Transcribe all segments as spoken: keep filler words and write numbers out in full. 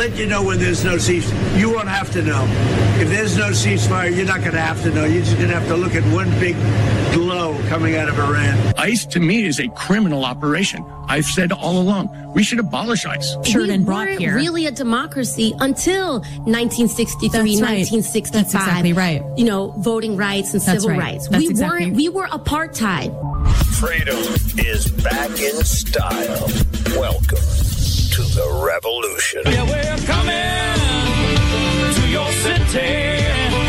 let you know when there's no ceasefire. You won't have to know. If there's no ceasefire, you're not going to have to know. You're just going to have to look at one big glow coming out of Iran. ICE, to me, is a criminal operation. I've said all along, we should abolish ICE. We weren't here. really a democracy until nineteen sixty-three, That's right. nineteen sixty-five. That's exactly right. You know, voting rights and That's civil right. rights. That's we exactly weren't. We were apartheid. Freedom is back in style. Welcome to the revolution. Yeah, we're coming to your city.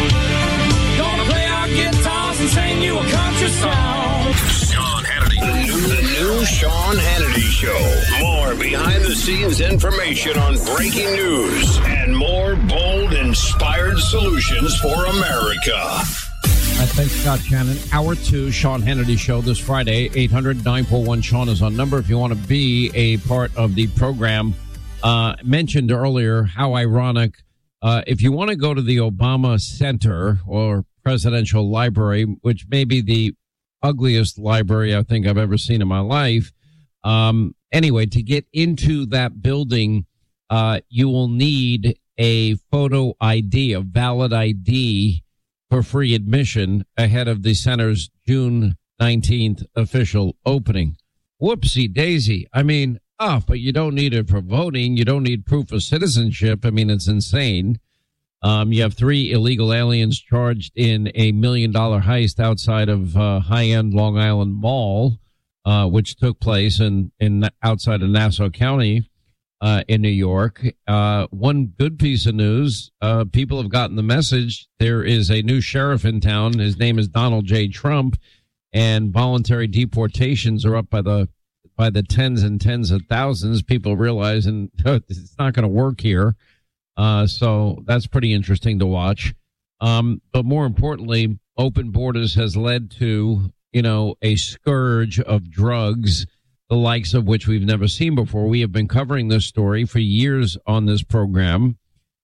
Gonna play our guitars and sing you a country song. Sean Hannity. The new, the new Sean Hannity Show. More behind-the-scenes information on breaking news and more bold, inspired solutions for America. I thank Scott Shannon. Hour two, Sean Hannity Show this Friday. eight hundred nine four one Sean is on number if you want to be a part of the program. Uh, mentioned earlier how ironic. Uh, if you want to go to the Obama Center or Presidential Library, which may be the ugliest library I think I've ever seen in my life. Um, anyway, to get into that building, uh, you will need a photo I D, a valid I D for free admission ahead of the center's June nineteenth official opening. Whoopsie daisy. I mean, oh, but you don't need it for voting. You don't need proof of citizenship. I mean, it's insane. Um, you have three illegal aliens charged in a million dollar heist outside of uh, high-end Long Island Mall, uh, which took place in, in outside of Nassau County uh, in New York. Uh, one good piece of news, uh, people have gotten the message. There is a new sheriff in town. His name is Donald J. Trump, and voluntary deportations are up by the by the tens and tens of thousands. People realizing oh, it's not going to work here. Uh, so that's pretty interesting to watch. Um, but more importantly, open borders has led to, you know, a scourge of drugs, the likes of which we've never seen before. We have been covering this story for years on this program,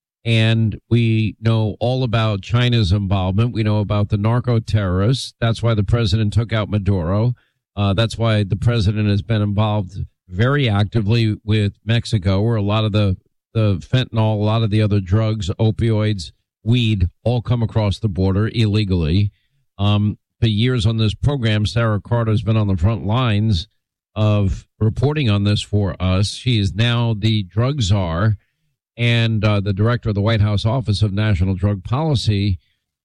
and we know all about China's involvement. We know about the narco terrorists. That's why the president took out Maduro. Uh, that's why the president has been involved very actively with Mexico, where a lot of the the fentanyl, a lot of the other drugs, opioids, weed, all come across the border illegally. Um, for years on this program, Sarah Carter has been on the front lines of reporting on this for us. She is now the drug czar and uh, the director of the White House Office of National Drug Policy.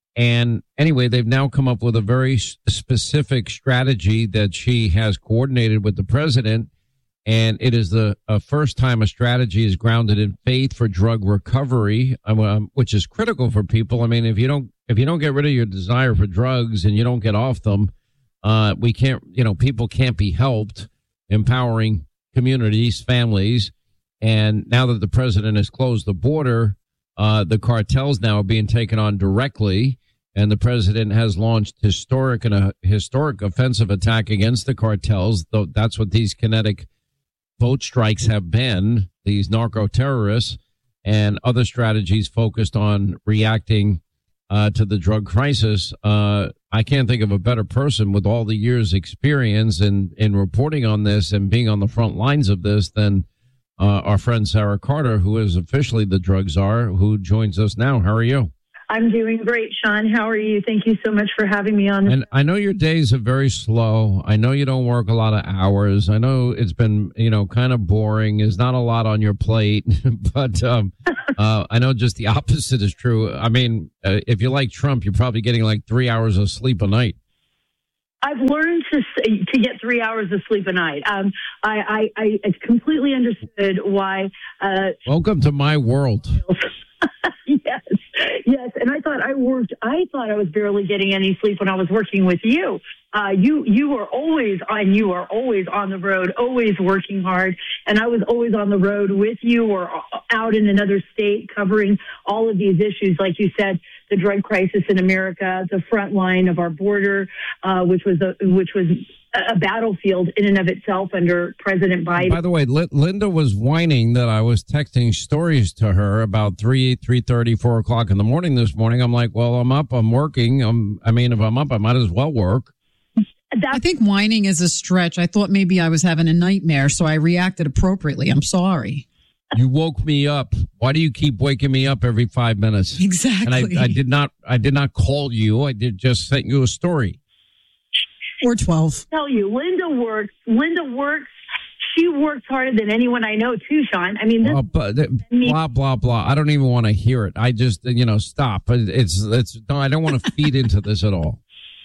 And anyway, they've now come up with a very specific strategy that she has coordinated with the president. And it is the uh, first time a strategy is grounded in faith for drug recovery, um, which is critical for people. I mean, if you don't if you don't get rid of your desire for drugs and you don't get off them, uh, we can't, you know, people can't be helped. Empowering communities, families. And now that the president has closed the border, uh, the cartels now are being taken on directly. And the president has launched historic and a historic offensive attack against the cartels. Though that's what these kinetic vote strikes have been, these narco terrorists, and other strategies focused on reacting uh, to the drug crisis. Uh, I can't think of a better person with all the years experience in, in reporting on this and being on the front lines of this than uh, our friend Sarah Carter, who is officially the drug czar, who joins us now. How are you? I'm doing great, Sean. How are you? Thank you so much for having me on. And I know your days are very slow. I know you don't work a lot of hours. I know it's been, you know, kind of boring. There's not a lot on your plate, but um, uh, I know just the opposite is true. I mean, uh, if you like Trump, you're probably getting like three hours of sleep a night. I've learned to to get three hours of sleep a night. Um, I, I, I completely understood why. Uh, Welcome to my world. Yes, yes. And I thought I worked, I thought I was barely getting any sleep when I was working with you. Uh, you, you were always on, you are always on the road, always working hard. And I was always on the road with you or out in another state covering all of these issues. Like you said, the drug crisis in America, the front line of our border, uh, which was a, which was a battlefield in and of itself under President Biden. By the way, L- Linda was whining that I was texting stories to her about three, three thirty, four o'clock in the morning this morning. I'm like, well, I'm up, I'm working. I'm, I mean, if I'm up, I might as well work. That's- I think whining is a stretch. I thought maybe I was having a nightmare, so I reacted appropriately. I'm sorry. You woke me up. Why do you keep waking me up every five minutes? Exactly. And I, I did not, I did not call you. I did just send you a story. Or twelve. I tell you, Linda works. Linda works. She works harder than anyone I know, too, Sean. I mean, this, uh, but, blah blah blah. I don't even want to hear it. I just, you know, stop. It's, it's. No, I don't want to feed into this at all.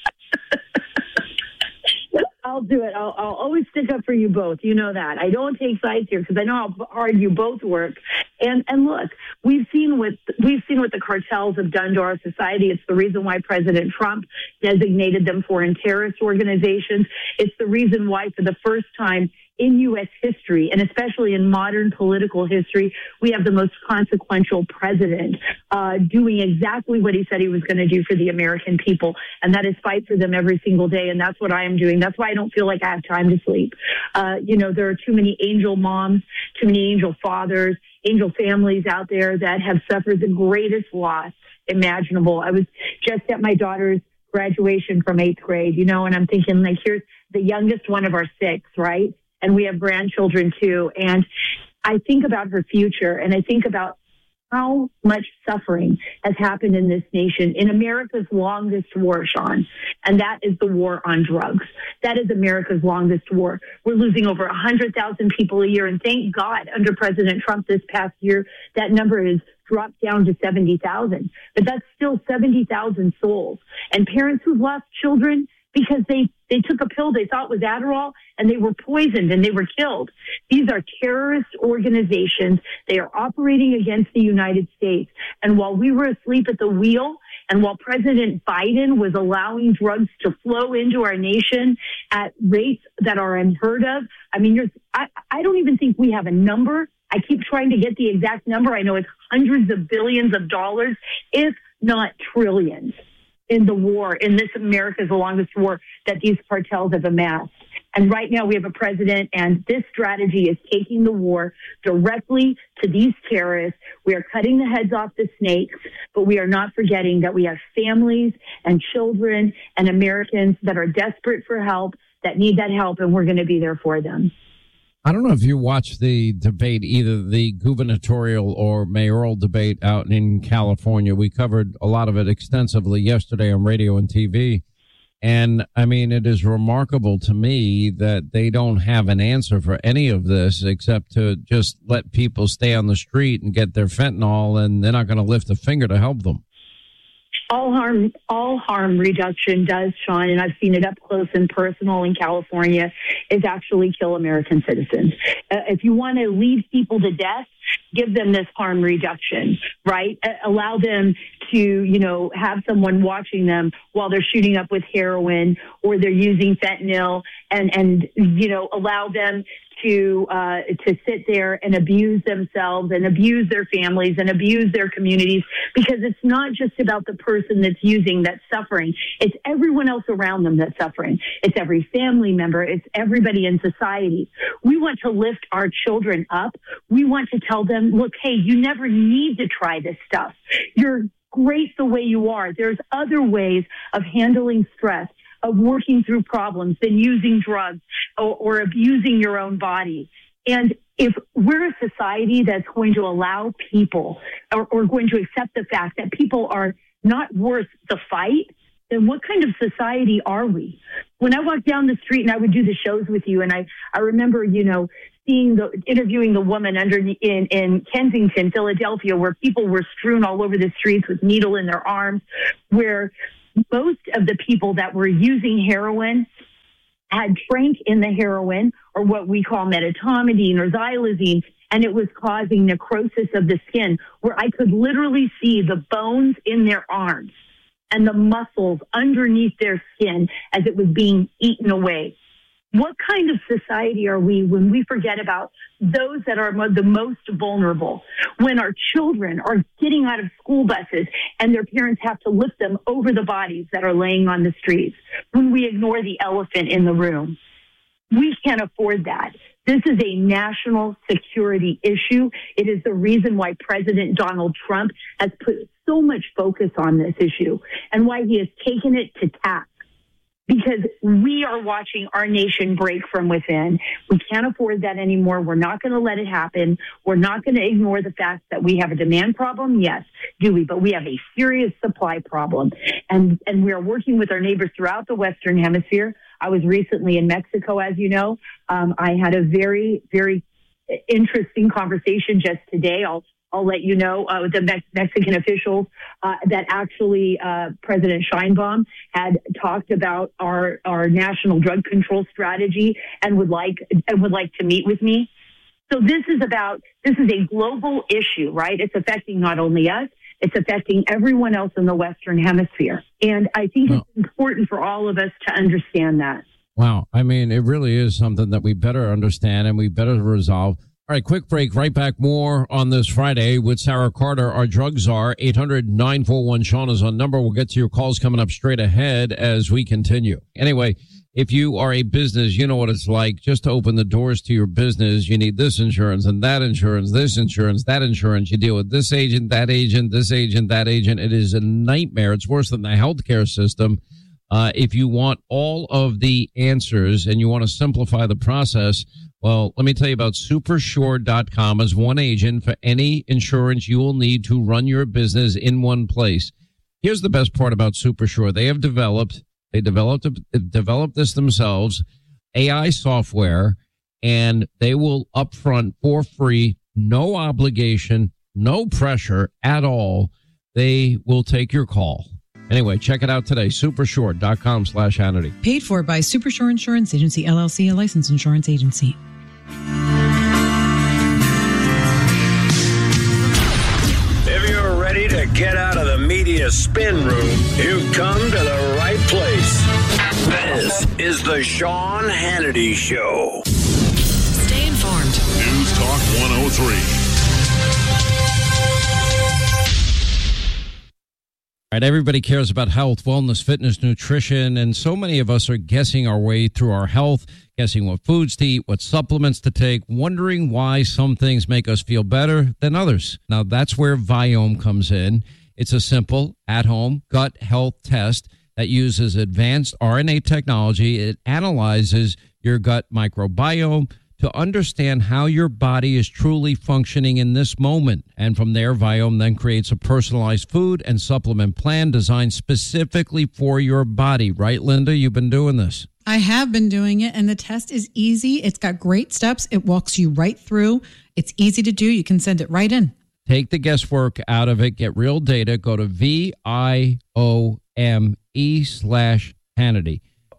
I'll do it. I'll, I'll always stick up for you both. You know that. I don't take sides here because I know how hard you both work. And and look, we've seen what we've seen what the cartels have done to our society. It's the reason why President Trump designated them foreign terrorist organizations. It's the reason why, for the first time in U S history, and especially in modern political history, we have the most consequential president uh, doing exactly what he said he was going to do for the American people, and that is fight for them every single day. And that's what I am doing. That's why I don't feel like I have time to sleep. Uh, you know, there are too many angel moms, too many angel fathers, angel families out there that have suffered the greatest loss imaginable. I was just at my daughter's graduation from eighth grade, you know, and I'm thinking, like, here's the youngest one of our six, right? And we have grandchildren too. And I think about her future, and I think about how much suffering has happened in this nation, in America's longest war, Sean. And that is the war on drugs. That is America's longest war. We're losing over one hundred thousand people a year. And thank God, under President Trump this past year, that number has dropped down to seventy thousand. But that's still seventy thousand souls. And parents who've lost children because they, they took a pill they thought was Adderall and they were poisoned and they were killed. These are terrorist organizations. They are operating against the United States. And while we were asleep at the wheel, and while President Biden was allowing drugs to flow into our nation at rates that are unheard of, I mean, you're, I, I don't even think we have a number. I keep trying to get the exact number. I know it's hundreds of billions of dollars, if not trillions, in the war, in this America's longest war that these cartels have amassed. And right now we have a president, and this strategy is taking the war directly to these terrorists. We are cutting the heads off the snakes, but we are not forgetting that we have families and children and Americans that are desperate for help, that need that help, and we're going to be there for them. I don't know if you watched the debate, either the gubernatorial or mayoral debate out in California. We covered a lot of it extensively yesterday on radio and T V. And I mean, it is remarkable to me that they don't have an answer for any of this except to just let people stay on the street and get their fentanyl, and they're not going to lift a finger to help them. All harm, all harm reduction does, Sean, and I've seen it up close and personal in California, is actually kill American citizens. Uh, if you want to leave people to death, give them this harm reduction, right? Uh, allow them to, you know, have someone watching them while they're shooting up with heroin or they're using fentanyl, and, and you know, allow them to uh, to sit there and abuse themselves and abuse their families and abuse their communities, because it's not just about the person that's using that's suffering. It's everyone else around them that's suffering. It's every family member. It's everybody in society. We want to lift our children up. We want to tell them, look, hey, you never need to try this stuff. You're great the way you are. There's other ways of handling stress, of working through problems, than using drugs or, or abusing your own body. And if we're a society that's going to allow people, or, or going to accept the fact that people are not worth the fight, then what kind of society are we? When I walk down the street, and I would do the shows with you, and I, I remember, you know, seeing the, interviewing the woman under in, in Kensington, Philadelphia, where people were strewn all over the streets with needle in their arms, where most of the people that were using heroin had drank in the heroin, or what we call medetomidine or xylazine, and it was causing necrosis of the skin, where I could literally see the bones in their arms and the muscles underneath their skin as it was being eaten away. What kind of society are we when we forget about those that are the most vulnerable? When our children are getting out of school buses and their parents have to lift them over the bodies that are laying on the streets? When we ignore the elephant in the room? We can't afford that. This is a national security issue. It is the reason why President Donald Trump has put so much focus on this issue, and why he has taken it to task. because we are watching our nation break from within. We can't afford that anymore. We're not going to let it happen. We're not going to ignore the fact that we have a demand problem. Yes, do we? But we have a serious supply problem. And, and we are working with our neighbors throughout the Western Hemisphere. I was recently in Mexico, as you know. Um, I had a very, very interesting conversation just today. I'll I'll let you know uh, the Mex- Mexican officials uh, that actually uh, President Sheinbaum had talked about our, our national drug control strategy and would like and would like to meet with me. So this is about this is a global issue, right? It's affecting not only us, it's affecting everyone else in the Western Hemisphere. And I think well, it's important for all of us to understand that. Wow. I mean, it really is something that we better understand and we better resolve. All right, quick break. Right back. More on this Friday with Sarah Carter, our drug czar. eight hundred nine four one Sean is on number. We'll get to your calls coming up straight ahead as we continue. Anyway, if you are a business, you know what it's like. Just to open the doors to your business, you need this insurance and that insurance, this insurance, that insurance. You deal with this agent, that agent, this agent, that agent. It is a nightmare. It's worse than the healthcare system. Uh, if you want all of the answers and you want to simplify the process, well, let me tell you about super sure dot com as one agent for any insurance you will need to run your business in one place. Here's the best part about SuperSure. They have developed, they developed, developed this themselves, A I software, and they will upfront for free, no obligation, no pressure at all. They will take your call. Anyway, check it out today, super sure dot com slash Hannity. Paid for by SuperSure Insurance Agency, L L C, a licensed insurance agency. If you're ready to get out of the media spin room, you've come to the right place. This is the Sean Hannity Show. Stay informed. News Talk one oh three. All right, everybody cares about health, wellness, fitness, nutrition, and so many of us are guessing our way through our health, guessing what foods to eat, what supplements to take, wondering why some things make us feel better than others. Now, that's where Viome comes in. It's a simple, at-home gut health test that uses advanced R N A technology. It analyzes your gut microbiome to understand how your body is truly functioning in this moment. And from there, Viome then creates a personalized food and supplement plan designed specifically for your body. Right, Linda? You've been doing this. I have been doing it, and the test is easy. It's got great steps. It walks you right through. It's easy to do. You can send it right in. Take the guesswork out of it. Get real data. Go to V I O M E slash Hannity.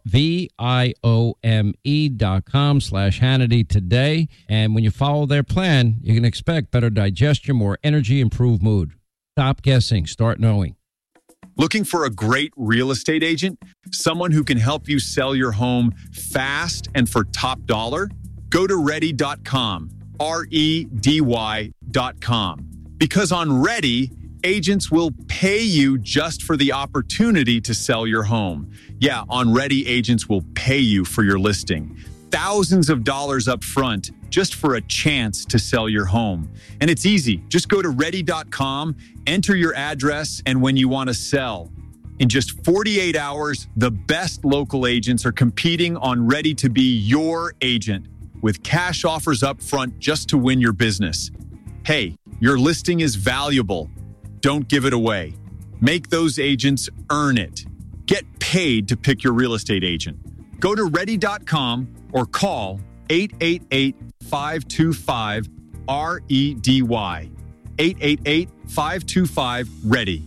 V I O M E dot com slash Hannity today. And when you follow their plan, you can expect better digestion, more energy, improved mood. Stop guessing. Start knowing. Looking for a great real estate agent? Someone who can help you sell your home fast and for top dollar? Go to ready dot com, R E D Y dot com. Because on Ready, agents will pay you just for the opportunity to sell your home. Yeah, on Ready, agents will pay you for your listing. Thousands of dollars up front just for a chance to sell your home. And it's easy. Just go to ready dot com, enter your address, and when you want to sell. In just forty-eight hours, the best local agents are competing on Ready to be your agent with cash offers up front just to win your business. Hey, your listing is valuable. Don't give it away. Make those agents earn it. Get paid to pick your real estate agent. Go to ready dot com or call eight eight eight, five two five, R E D Y. eight eight eight, five two five, READY.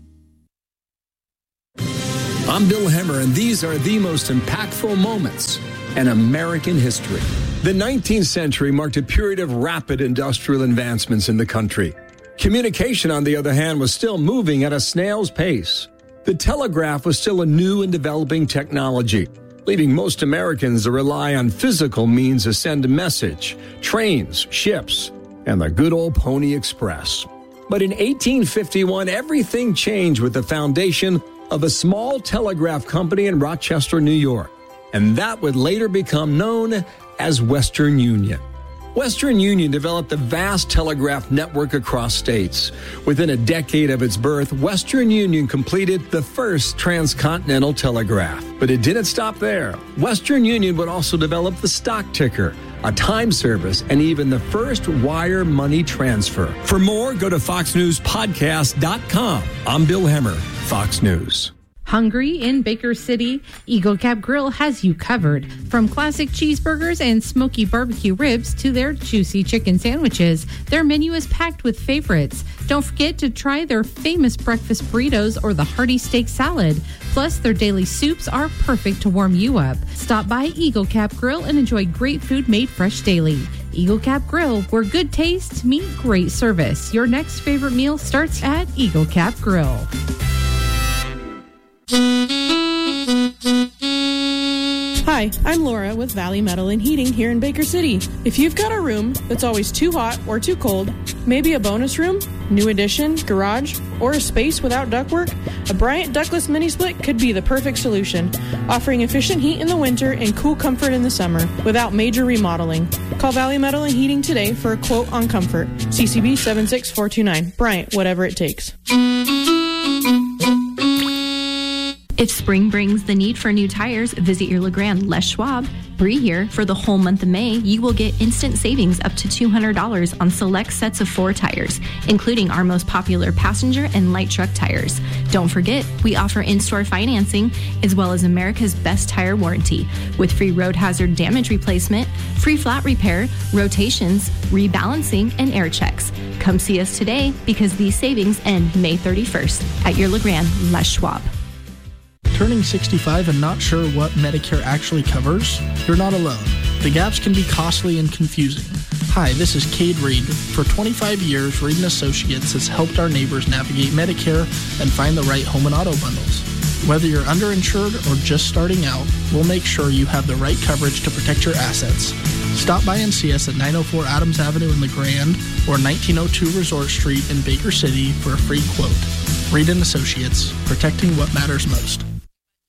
I'm Bill Hemmer, and these are the most impactful moments in American history. The nineteenth century marked a period of rapid industrial advancements in the country. Communication, on the other hand, was still moving at a snail's pace. The telegraph was still a new and developing technology, leaving most Americans to rely on physical means to send a message, trains, ships, and the good old Pony Express. But in eighteen fifty-one, everything changed with the foundation of a small telegraph company in Rochester, New York, and that would later become known as Western Union. Western Union developed a vast telegraph network across states. Within a decade of its birth, Western Union completed the first transcontinental telegraph. But it didn't stop there. Western Union would also develop the stock ticker, a time service, and even the first wire money transfer. For more, go to fox news podcast dot com. I'm Bill Hemmer, Fox News. Hungry in Baker City? Eagle Cap Grill has you covered. From classic cheeseburgers and smoky barbecue ribs to their juicy chicken sandwiches, their menu is packed with favorites. Don't forget to try their famous breakfast burritos or the hearty steak salad. Plus, their daily soups are perfect to warm you up. Stop by Eagle Cap Grill and enjoy great food made fresh daily. Eagle Cap Grill, where good taste meet great service. Your next favorite meal starts at Eagle Cap Grill. Hi, I'm Laura with Valley Metal and Heating here in Baker City. If you've got a room that's always too hot or too cold, maybe a bonus room, new addition, garage, or a space without ductwork, a Bryant Ductless Mini Split could be the perfect solution, offering efficient heat in the winter and cool comfort in the summer without major remodeling. Call Valley Metal and Heating today for a quote on comfort. C C B seven six four two nine. Bryant, whatever it takes. If spring brings the need for new tires, visit your LeGrand Les Schwab. Bree here. For the whole month of May, you will get instant savings up to two hundred dollars on select sets of four tires, including our most popular passenger and light truck tires. Don't forget, we offer in-store financing as well as America's best tire warranty with free road hazard damage replacement, free flat repair, rotations, rebalancing, and air checks. Come see us today because these savings end May thirty-first at your LeGrand Les Schwab. Turning sixty-five and not sure what Medicare actually covers? You're not alone. The gaps can be costly and confusing. Hi, this is Cade Reed. For twenty-five years, Reed and Associates has helped our neighbors navigate Medicare and find the right home and auto bundles. Whether you're underinsured or just starting out, we'll make sure you have the right coverage to protect your assets. Stop by and see us at nine oh four Adams Avenue in LeGrand or nineteen oh two Resort Street in Baker City for a free quote. Reed and Associates, protecting what matters most.